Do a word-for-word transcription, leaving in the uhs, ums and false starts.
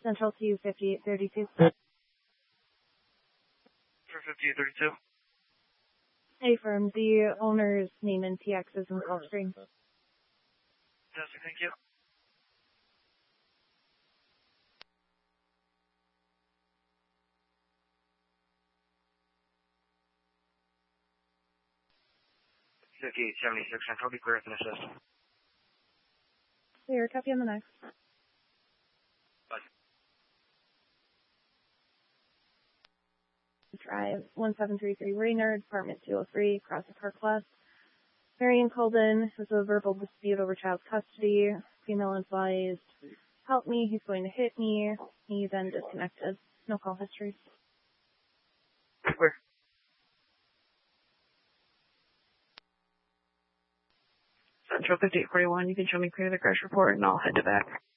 Central to fifty-eight thirty-two. For fifty-eight thirty-two. Affirm. The owner's name and T X is in the call screen. Fantastic, thank you. fifty-eight seventy-six Central, be clear with an assist. Clear, copy on the next. Bye. Drive, one seven three three Raynard, apartment two oh three, across the park west. Marion Colden has a verbal dispute over child custody. Female advised, help me, he's going to hit me. He then disconnected. No call history. Clear. Central fifty-eight forty-one, you can show me clear the crash report and I'll head to back.